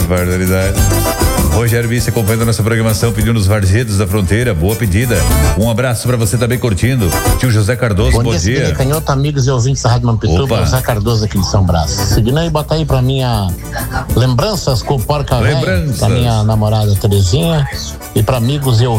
barbaridade. Rogério Vice acompanhando a nossa programação, pedindo os Varjedos da Fronteira. Boa pedida. Um abraço pra você também curtindo. Tio José Cardoso, bom dia. Canhoto, amigos e ouvintes da Rádio Mampituba, José Cardoso aqui de São Brás. Seguindo aí, bota aí pra minha lembranças com o Porca Véia, pra minha namorada Terezinha e pra amigos e ouvintes